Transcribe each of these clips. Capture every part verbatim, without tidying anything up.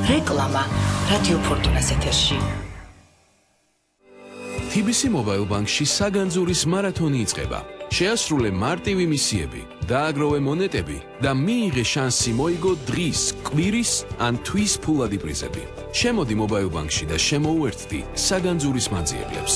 რეკლამა რადიო ფორტუნას ეთერში. თი ბი სი Mobile Bank-ში საგანძურის მარათონი იწყება. შეასრულე მარტივი მისიები, დააგროვე მონეტები და მიიღე შანსი მოიგო დღის, კვირის ან თვის ფულადი პრიზები. შემოდი Mobile Bank-ში და შემოუერთდი საგანძურის მანძიებლებს.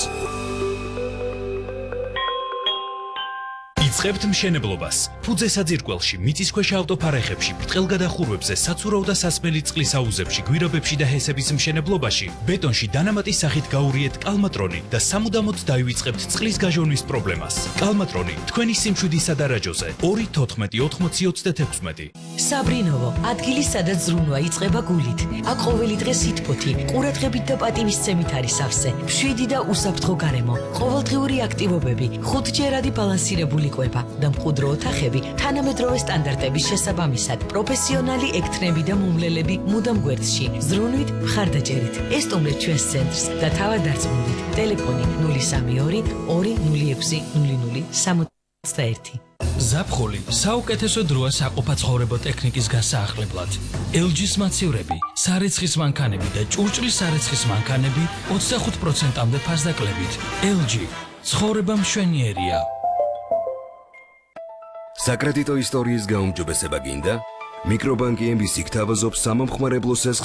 იწყებთ მშენებლობას. ფუძე საძირკველში, მიწისქვეშა ავტოფარეხებში, ბრტყელგადახურვებზე, საცურავ და სასმელი წყლის აუზებში, გვირაბებში და ჰესების მშენებლობაში, ბეტონში დანამატის სახით გაურიეთ კალმატრონი და სამუდამოდ დაივიწყებთ წყლის გაჟონვის პრობლემას. კალმატრონი თქვენი სიმშვიდის სადარაჯოზე ორი თოთხმეტი ოთხმოცი ოცდათექვსმეტი. საბრინოვო, ადგილი სადაც ზრუნვა იწყება გულით. აქ ყოველი დღე სითბოთი, ყურადღებით და პატივისცემით არის სავსე. მშვიდი და უსაფრთხო გარემო, ყოველდღიური აქტივობები, ხუთჯერადი ბალანსირებული კვება და მყუდრო ოთახები თანამედროვე სტანდარტების შესაბამისად. პროფესიონალი ექთნები და მომლელები მუდამ გვერდში. ზრუნვით, მხარდაჭერით. ესტუმრეთ ჩვენს ცენტრს და თავად დარწმუნდით. ტელეფონი ნული სამი ორი ორი ნული ექვსი ნული ნული სამოცდაერთი. ზაფხული საუკეთესო დროა საყოფაცხოვრებო ტექნიკის გასაახლებლად. ელ ჯის მაცივრები, სარეცხის მანქანები და ჭურჭლის სარეცხის მანქანები ოცდახუთ პროცენტამდე ფასდაკლებით. ელ ჯი ცხოვრება მშვენიერია. საკრედიტო ისტორიის გაუმჯობესება გინდა? მიკრობანკი ემ ბი სი გთავაზობს სამომხმარებლო